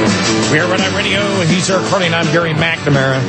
We are Red Eye Radio. He's Eric Carney, and I'm Gary McNamara.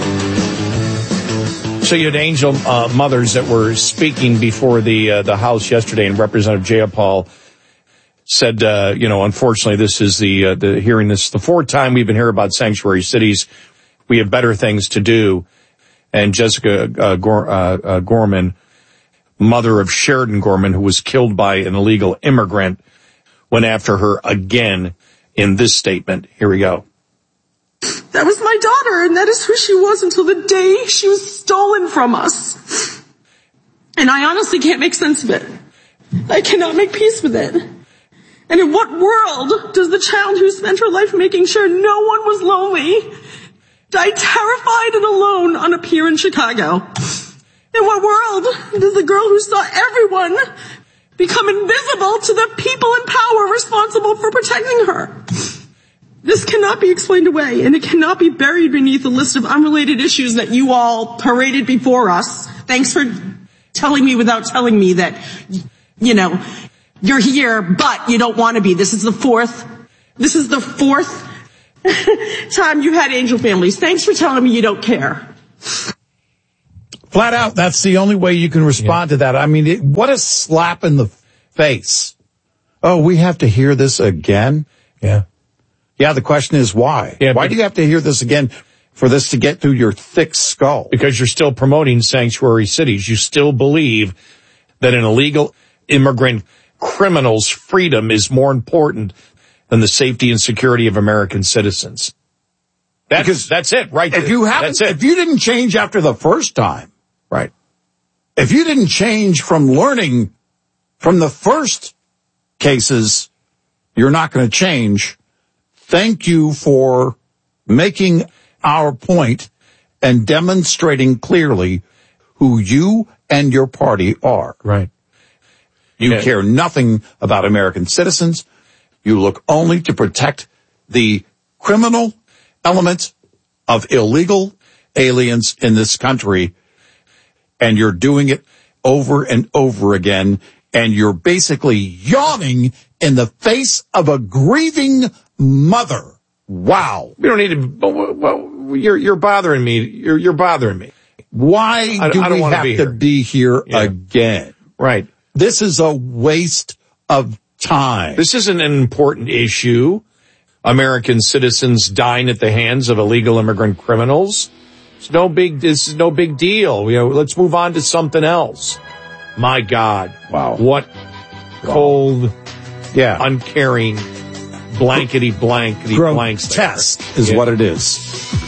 So you had angel mothers that were speaking before the House yesterday, and Representative Jayapal said, unfortunately, this is the hearing. This is the fourth time we've been hearing about sanctuary cities. We have better things to do. And Jessica Gorman, mother of Sheridan Gorman, who was killed by an illegal immigrant, went after her again in this statement. Here we go. That was my daughter, and that is who she was until the day she was stolen from us. And I honestly can't make sense of it. I cannot make peace with it. And in what world does the child who spent her life making sure no one was lonely die terrified and alone on a pier in Chicago? In what world does the girl who saw everyone become invisible to the people in power responsible for protecting her? This cannot be explained away, and it cannot be buried beneath a list of unrelated issues that you all paraded before us. Thanks for telling me without telling me that, you're here, but you don't want to be. This is the fourth time you had angel families. Thanks for telling me you don't care. Flat out, that's the only way you can respond to that. I mean, what a slap in the face. Oh, we have to hear this again? Yeah. Yeah, the question is why? Yeah, why do you have to hear this again for this to get through your thick skull? Because you're still promoting sanctuary cities. You still believe that an illegal immigrant criminal's freedom is more important than the safety and security of American citizens. That's it, right? If you didn't change after the first time, right? If you didn't change from learning from the first cases, you're not going to change. Thank you for making our point and demonstrating clearly who you and your party are. Right. You care nothing about American citizens. You look only to protect the criminal element of illegal aliens in this country. And you're doing it over and over again. And you're basically yawning in the face of a grieving mother. Wow. We don't need to, well, you're bothering me. You're bothering me. Why do we have to be here again? Right. This is a waste of time. This isn't an important issue. American citizens dying at the hands of illegal immigrant criminals. This is no big deal. Let's move on to something else. My God. Wow. What cold, uncaring, blankety-blankety blanks. Grotesque is what it is.